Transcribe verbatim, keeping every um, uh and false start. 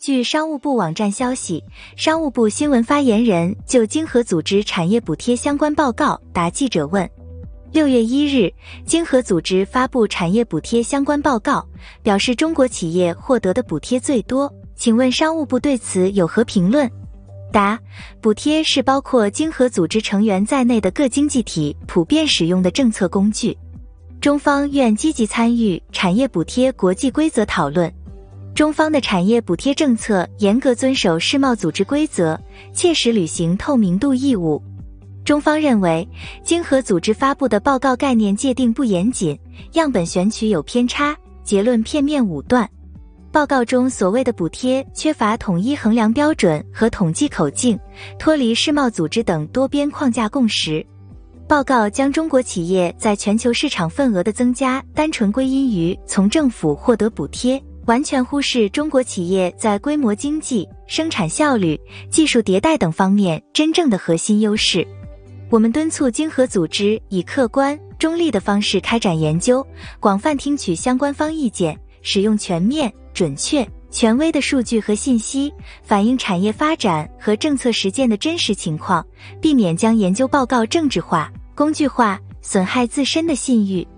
据商务部网站消息，商务部新闻发言人就经合组织产业补贴相关报告答记者问。六月一日，经合组织发布产业补贴相关报告，表示中国企业获得的补贴最多，请问商务部对此有何评论？答：补贴是包括经合组织成员在内的各经济体普遍使用的政策工具。中方愿积极参与产业补贴国际规则讨论。中方的产业补贴政策严格遵守世贸组织规则，切实履行透明度义务。中方认为，经合组织发布的报告概念界定不严谨，样本选取有偏差，结论片面武断。报告中所谓的补贴缺乏统一衡量标准和统计口径，脱离世贸组织等多边框架共识。报告将中国企业在全球市场份额的增加单纯归因于从政府获得补贴，完全忽视中国企业在规模经济、生产效率、技术迭代等方面真正的核心优势。我们敦促经合组织以客观、中立的方式开展研究，广泛听取相关方意见，使用全面、准确、权威的数据和信息，反映产业发展和政策实践的真实情况，避免将研究报告政治化、工具化，损害自身的信誉。